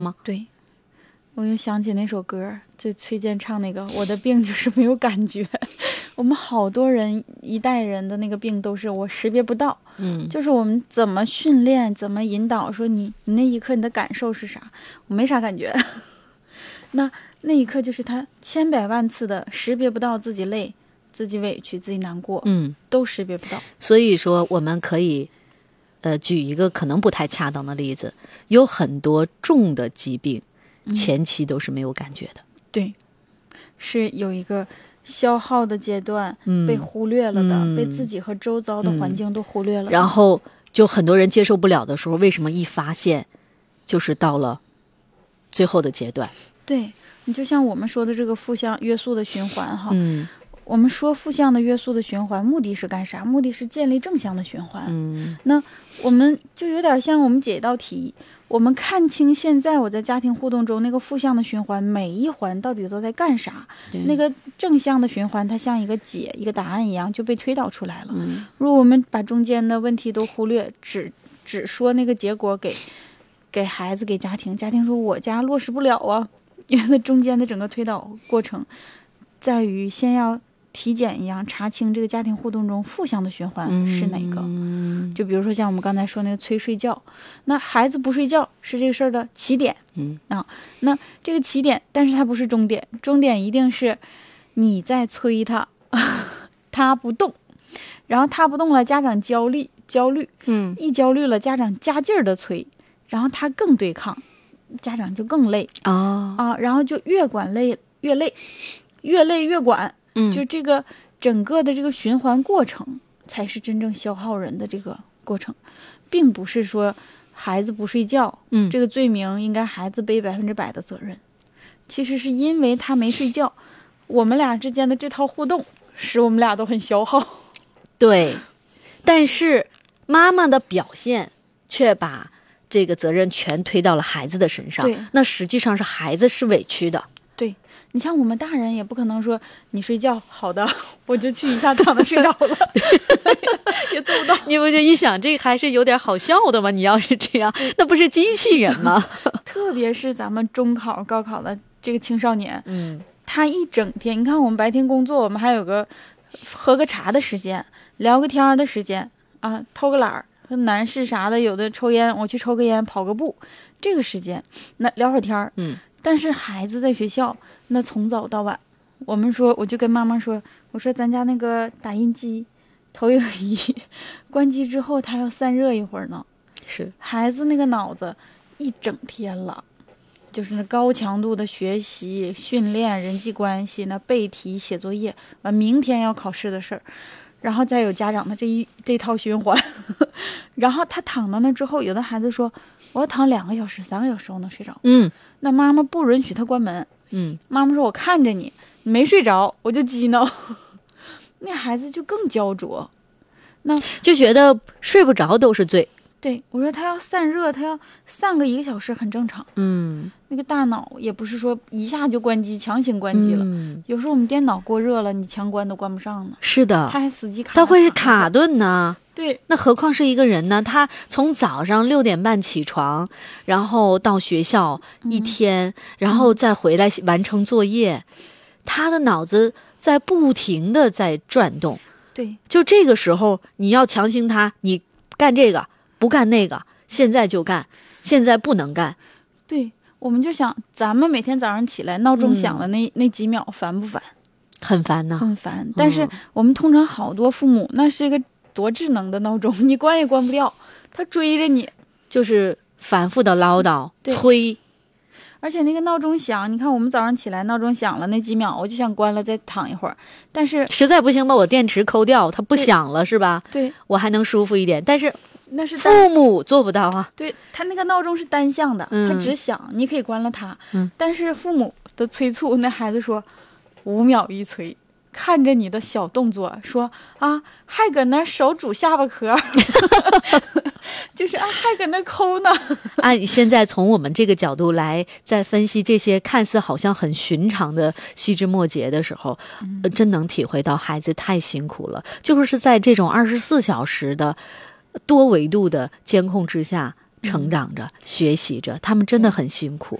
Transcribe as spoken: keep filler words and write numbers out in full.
吗？ 对，我又想起那首歌，就崔健唱那个我的病就是没有感觉。我们好多人一代人的那个病都是我识别不到， 嗯， 就是我们怎么训练怎么引导，说你你那一刻你的感受是啥，我没啥感觉。那那一刻就是他千百万次的识别不到自己累自己委屈自己难过， 嗯， 都识别不到。 所以说我们可以呃举一个可能不太恰当的例子，有很多重的疾病前期都是没有感觉的、 嗯、对，是有一个消耗的阶段、 嗯、 被忽略了的、 嗯、 被自己和周遭的环境都忽略了、 嗯、然后就很多人接受不了的时候，为什么一发现就是到了最后的阶段。 对，你就像我们说的这个负向约束的循环哈， 嗯， 我们说负向的约束的循环目的是干啥？目的是建立正向的循环。 嗯， 那我们就有点像我们解一道题，我们看清现在我在家庭互动中那个负向的循环每一环到底都在干啥，那个正向的循环它像一个解一个答案一样就被推导出来了、嗯、如果我们把中间的问题都忽略，只只说那个结果给给孩子给家庭，家庭说我家落实不了啊，因为中间的整个推导过程在于先要体检一样查清这个家庭互动中负向的循环是哪个、嗯、就比如说像我们刚才说那个催睡觉，那孩子不睡觉是这个事儿的起点、 嗯啊，那这个起点但是它不是终点，终点一定是你在催他他不动，然后他不动了家长焦虑焦虑嗯， 一焦虑了家长加劲儿的催，然后他更对抗，家长就更累哦啊，然后就越管累越累，越累越管， 嗯， 就这个整个的这个循环过程才是真正消耗人的这个过程，并不是说孩子不睡觉， 嗯， 这个罪名应该孩子背百分之百的责任，其实是因为他没睡觉，我们俩之间的这套互动使我们俩都很消耗。 对，但是妈妈的表现却把这个责任全推到了孩子的身上， 对， 那实际上是孩子是委屈的。 对，你像我们大人也不可能说你睡觉好的我就去一下躺着睡着了也做不到。 你不就一想这还是有点好笑的吗？你要是这样那不是机器人吗？ 特别是咱们中考高考的这个青少年， 嗯， 他一整天，你看我们白天工作，我们还有个喝个茶的时间，聊个天的时间啊，偷个懒儿，男士啥的有的抽烟，我去抽个烟跑个步，这个时间那聊会儿天儿。 嗯， 但是孩子在学校那从早到晚，我们说我就跟妈妈说，我说咱家那个打印机投影仪关机之后它要散热一会儿呢， 是孩子那个脑子一整天了，就是那高强度的学习训练人际关系，那背题写作业完明天要考试的事儿，然后再有家长的这一这套循环然后他躺到那之后，有的孩子说我要躺两个小时三个小时我能睡着， 嗯， 那妈妈不允许他关门， 嗯， 妈妈说我看着你你没睡着我就激恼那孩子就更焦灼，那就觉得睡不着都是罪。 对，我说他要散热，他要散个一个小时很正常。 嗯， 那个大脑也不是说一下就关机强行关机了、 嗯、 有时候我们电脑过热了你强关都关不上呢。 是的， 他还死机卡， 他会卡顿呢。 对， 那何况是一个人呢？他从早上六点半起床，然后到学校一天、嗯、然后再回来完成作业、嗯、他的脑子在不停的在转动。 对， 就这个时候你要强行他，你干这个不干那个，现在就干，现在不能干。 对，我们就想咱们每天早上起来闹钟响了那、嗯、那几秒烦不烦？ 很烦呢， 很烦。但是我们通常好多父母、嗯、那是一个多智能的闹钟，你关也关不掉，他追着你， 就是反复的唠叨催。 而且那个闹钟响，你看我们早上起来闹钟响了那几秒我就想关了再躺一会儿，但是实在不行把我电池抠掉，它不响了是吧？ 对， 我还能舒服一点。但是那是父母做不到啊。 对，他那个闹钟是单向的、嗯、他只响，你可以关了它、嗯、但是父母的催促，那孩子说五秒一催，看着你的小动作说啊还搁那手拄下巴壳就是啊还搁那抠呢啊，现在从我们这个角度来再分析这些看似好像很寻常的细枝末节的时候、嗯呃、真能体会到孩子太辛苦了，就是在这种二十四小时的多维度的监控之下， 成长着、学习着，他们真的很辛苦。